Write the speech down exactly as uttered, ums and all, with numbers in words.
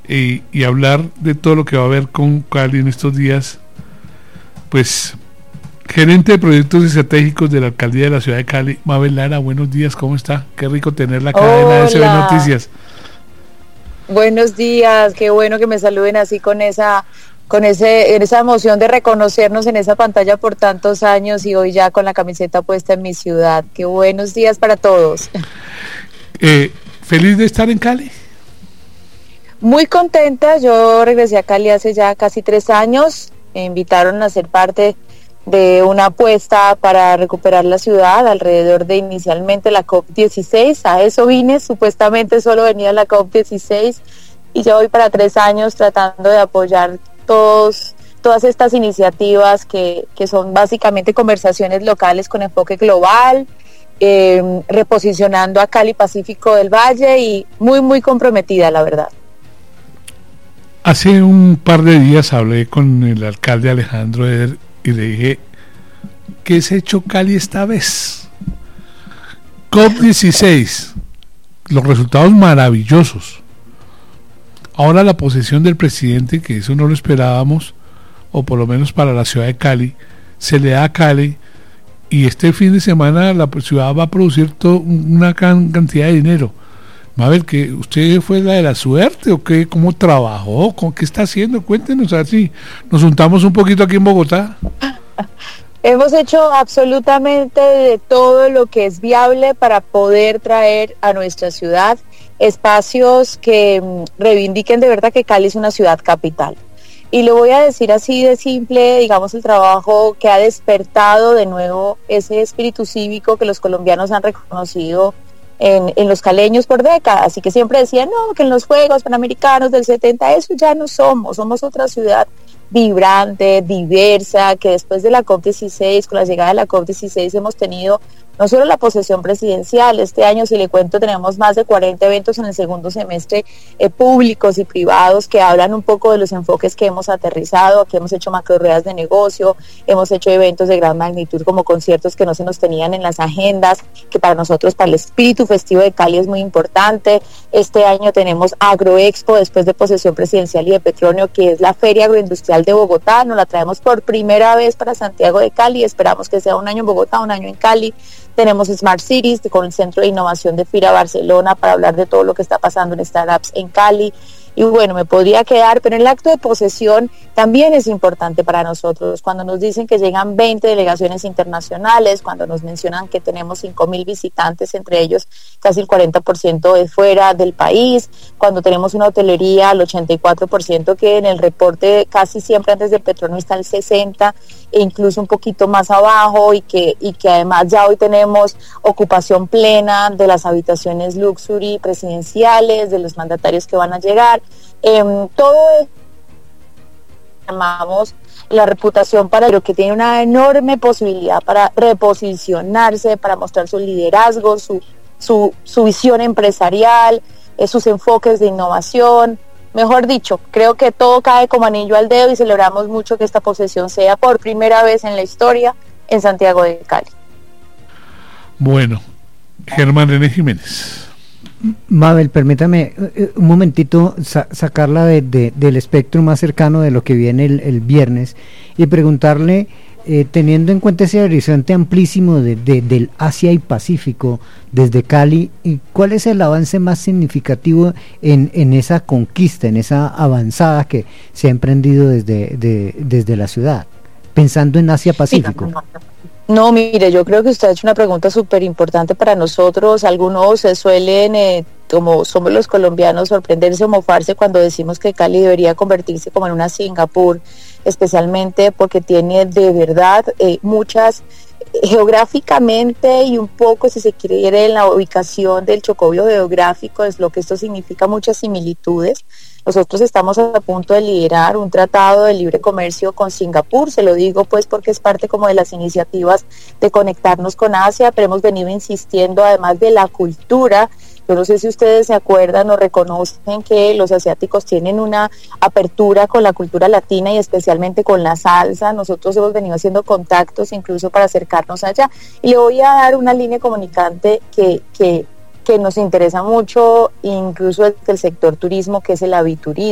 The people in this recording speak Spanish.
eh, y hablar de todo lo que va a haber con Cali en estos días. Pues, gerente de proyectos estratégicos de la alcaldía de la ciudad de Cali, Mabel Lara, buenos días, ¿cómo está? Qué rico tenerla acá en A S B Noticias. Buenos días, qué bueno que me saluden así con esa con ese esa emoción de reconocernos en esa pantalla por tantos años y hoy ya con la camiseta puesta en mi ciudad. Qué buenos días para todos. Eh, ¿Feliz de estar en Cali? Muy contenta, yo regresé a Cali hace ya casi tres años, me invitaron a ser parte de una apuesta para recuperar la ciudad alrededor de inicialmente la COP dieciséis, a eso vine, supuestamente solo venía la COP dieciséis y ya voy para tres años tratando de apoyar todos, todas estas iniciativas que, que son básicamente conversaciones locales con enfoque global, eh, reposicionando a Cali Pacífico del Valle y muy muy comprometida, la verdad. Hace un par de días hablé con el alcalde Alejandro Eder y le dije, ¿qué se ha hecho Cali esta vez? COP dieciséis, los resultados maravillosos. Ahora la posesión del presidente, que eso no lo esperábamos, o por lo menos para la ciudad de Cali, se le da a Cali, y este fin de semana la ciudad va a producir to- una can- cantidad de dinero. Mabel, ¿que usted fue la de la suerte o qué? ¿Cómo trabajó? ¿Con qué está haciendo? Cuéntenos, a ver si nos juntamos un poquito aquí en Bogotá. Hemos hecho absolutamente de todo lo que es viable para poder traer a nuestra ciudad espacios que mm, reivindiquen de verdad que Cali es una ciudad capital. Y lo voy a decir así de simple, digamos, el trabajo que ha despertado de nuevo ese espíritu cívico que los colombianos han reconocido En, en los caleños por décadas, así que siempre decían, no, que en los Juegos Panamericanos del setenta, eso ya no somos, somos otra ciudad vibrante, diversa, que después de la COP dieciséis, con la llegada de la COP dieciséis hemos tenido no solo la posesión presidencial, este año, si le cuento, tenemos más de cuarenta eventos en el segundo semestre, eh, públicos y privados, que hablan un poco de los enfoques que hemos aterrizado. Aquí hemos hecho macro ruedas de negocio, hemos hecho eventos de gran magnitud como conciertos que no se nos tenían en las agendas, que para nosotros, para el espíritu festivo de Cali es muy importante. Este año tenemos Agroexpo, después de posesión presidencial y de Petróleo, que es la Feria Agroindustrial de Bogotá, nos la traemos por primera vez para Santiago de Cali, esperamos que sea un año en Bogotá, un año en Cali. Tenemos Smart Cities con el Centro de Innovación de FIRA Barcelona para hablar de todo lo que está pasando en startups en Cali. Y bueno, me podría quedar, pero el acto de posesión también es importante para nosotros. Cuando nos dicen que llegan veinte delegaciones internacionales, cuando nos mencionan que tenemos cinco mil visitantes, entre ellos casi el cuarenta por ciento de fuera del país, cuando tenemos una hotelería al ochenta y cuatro por ciento, que en el reporte casi siempre antes del petróleo está el sesenta por ciento e incluso un poquito más abajo, y que, y que además ya hoy tenemos ocupación plena de las habitaciones luxury presidenciales, de los mandatarios que van a llegar. Eh, todo es, llamamos la reputación para lo que tiene una enorme posibilidad para reposicionarse, para mostrar su liderazgo, su, su, su visión empresarial, eh, sus enfoques de innovación. Mejor dicho, creo que todo cae como anillo al dedo y celebramos mucho que esta posesión sea por primera vez en la historia en Santiago de Cali. Bueno, Germán René Jiménez. Mabel, permítame un momentito sa- sacarla de, de, del espectro más cercano de lo que viene el, el viernes y preguntarle, eh, teniendo en cuenta ese horizonte amplísimo de, de, del Asia y Pacífico desde Cali, ¿cuál es el avance más significativo en, en esa conquista, en esa avanzada que se ha emprendido desde, de, desde la ciudad, pensando en Asia-Pacífico? No, mire, yo creo que usted ha hecho una pregunta súper importante para nosotros. Algunos se suelen, eh, como somos los colombianos, sorprenderse o mofarse cuando decimos que Cali debería convertirse como en una Singapur, especialmente porque tiene de verdad eh, muchas, geográficamente y un poco, si se quiere, en la ubicación del chocobio geográfico, es lo que esto significa, muchas similitudes. Nosotros estamos a punto de liderar un tratado de libre comercio con Singapur, se lo digo pues porque es parte como de las iniciativas de conectarnos con Asia, pero hemos venido insistiendo además de la cultura. Yo no sé si ustedes se acuerdan o reconocen que los asiáticos tienen una apertura con la cultura latina y especialmente con la salsa. Nosotros hemos venido haciendo contactos incluso para acercarnos allá. Y le voy a dar una línea comunicante que, que, que nos interesa mucho, incluso del sector turismo, que es el aviturismo.